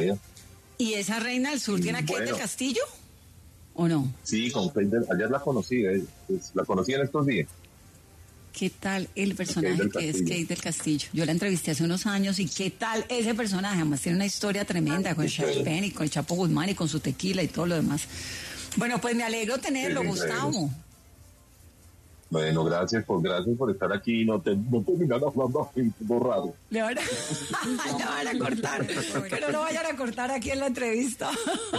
vida. ¿Y esa reina del sur tiene a Kate del Castillo? ¿O no? Sí, ayer la conocí, la conocí en estos días. ¿Qué tal el personaje que es Kate del Castillo? Yo la entrevisté hace unos años y ¿qué tal ese personaje? Además tiene una historia tremenda con Charles Penn y con el Chapo Guzmán y con su tequila y todo lo demás. Bueno, pues me alegro tenerlo, Gustavo. Bueno, gracias por estar aquí. No terminan hablando raro. Le van a cortar, pero no vayan a cortar aquí en la entrevista.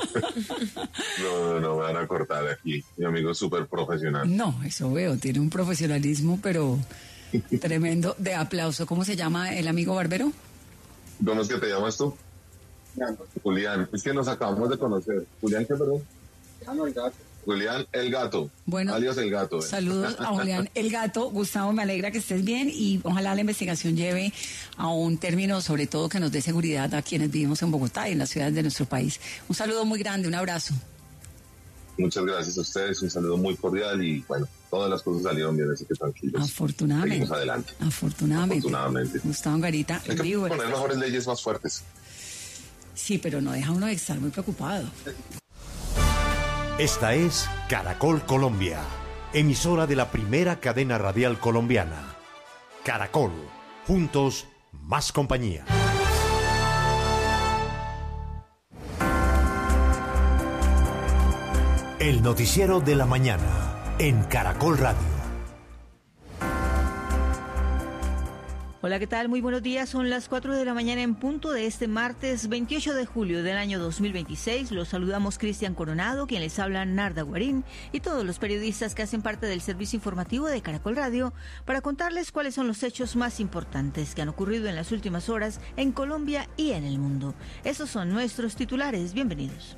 No me van a cortar aquí. Mi amigo es súper profesional. No, eso veo, tiene un profesionalismo, pero tremendo, de aplauso. ¿Cómo se llama el amigo barbero? ¿Cómo es que te llamas tú? Julián. Es que nos acabamos de conocer. ¿Julián qué, perdón? Julián el Gato, bueno, alias el Gato. Saludos a Julián el Gato. Gustavo, me alegra que estés bien y ojalá la investigación lleve a un término, sobre todo que nos dé seguridad a quienes vivimos en Bogotá y en las ciudades de nuestro país. Un saludo muy grande, un abrazo. Muchas gracias a ustedes, un saludo muy cordial y bueno, todas las cosas salieron bien, así que tranquilos. Afortunadamente. Seguimos adelante. Afortunadamente. Gustavo Garita. Hay que poner mejores leyes más fuertes. Sí, pero no deja uno de estar muy preocupado. Esta es Caracol Colombia, emisora de la primera cadena radial colombiana. Caracol, juntos, más compañía. El noticiero de la mañana, en Caracol Radio. Hola, ¿qué tal? Muy buenos días. Son las 4 de la mañana en punto de este martes 28 de julio del año 2026. Los saludamos Cristian Coronado, quien les habla Narda Guarín, y todos los periodistas que hacen parte del servicio informativo de Caracol Radio para contarles cuáles son los hechos más importantes que han ocurrido en las últimas horas en Colombia y en el mundo. Estos son nuestros titulares. Bienvenidos.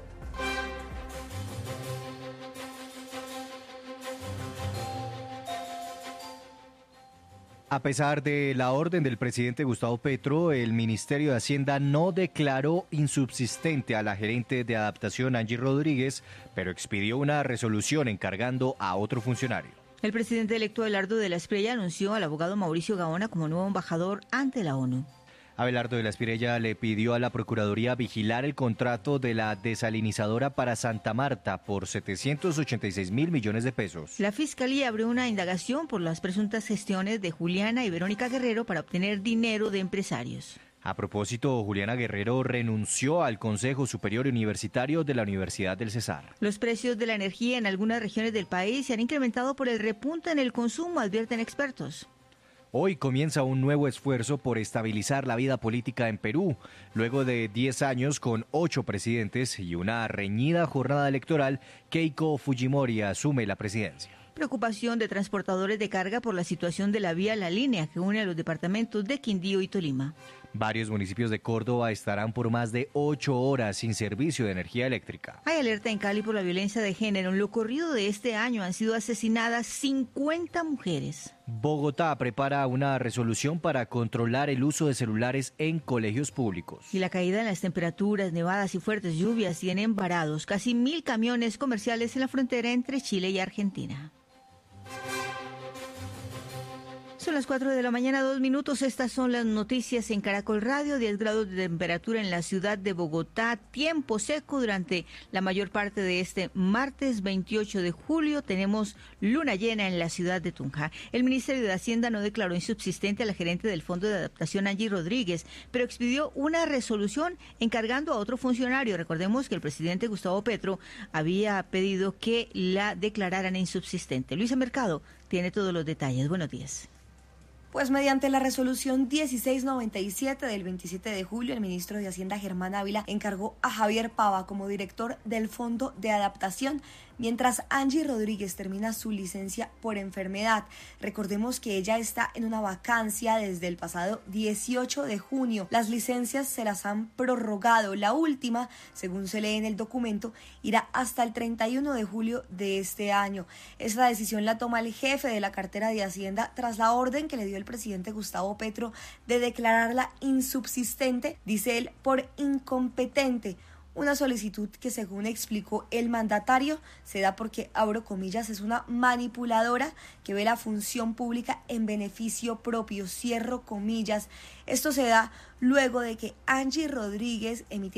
A pesar de la orden del presidente Gustavo Petro, el Ministerio de Hacienda no declaró insubsistente a la gerente de adaptación Angie Rodríguez, pero expidió una resolución encargando a otro funcionario. El presidente electo Abelardo de la Espriella anunció al abogado Mauricio Gaona como nuevo embajador ante la ONU. Abelardo de la Espriella le pidió a la Procuraduría vigilar el contrato de la desalinizadora para Santa Marta por 786 mil millones de pesos. La Fiscalía abrió una indagación por las presuntas gestiones de Juliana y Verónica Guerrero para obtener dinero de empresarios. A propósito, Juliana Guerrero renunció al Consejo Superior Universitario de la Universidad del Cesar. Los precios de la energía en algunas regiones del país se han incrementado por el repunte en el consumo, advierten expertos. Hoy comienza un nuevo esfuerzo por estabilizar la vida política en Perú, luego de 10 años con 8 presidentes y una reñida jornada electoral. Keiko Fujimori asume la presidencia. Preocupación de transportadores de carga por la situación de la vía La Línea que une a los departamentos de Quindío y Tolima. Varios municipios de Córdoba estarán por más de 8 horas sin servicio de energía eléctrica. Hay alerta en Cali por la violencia de género. En lo corrido de este año han sido asesinadas 50 mujeres. Bogotá prepara una resolución para controlar el uso de celulares en colegios públicos. Y la caída en las temperaturas, nevadas y fuertes lluvias tienen varados casi 1.000 camiones comerciales en la frontera entre Chile y Argentina. Son las 4 de la mañana, 2 minutos. Estas son las noticias en Caracol Radio. 10 grados de temperatura en la ciudad de Bogotá. Tiempo seco durante la mayor parte de este martes 28 de julio. Tenemos luna llena en la ciudad de Tunja. El Ministerio de Hacienda no declaró insubsistente a la gerente del Fondo de Adaptación, Angie Rodríguez, pero expidió una resolución encargando a otro funcionario. Recordemos que el presidente Gustavo Petro había pedido que la declararan insubsistente. Luisa Mercado tiene todos los detalles. Buenos días. Pues mediante la resolución 1697 del 27 de julio, el ministro de Hacienda Germán Ávila encargó a Javier Pava como director del Fondo de Adaptación, mientras Angie Rodríguez termina su licencia por enfermedad. Recordemos que ella está en una vacancia desde el pasado 18 de junio. Las licencias se las han prorrogado. La última, según se lee en el documento, irá hasta el 31 de julio de este año. Esta decisión la toma el jefe de la cartera de Hacienda tras la orden que le dio el presidente Gustavo Petro de declararla insubsistente, dice él, por incompetente. Una solicitud que, según explicó el mandatario, se da porque, abro comillas, es una manipuladora que ve la función pública en beneficio propio, cierro comillas. Esto se da luego de que Angie Rodríguez emitiera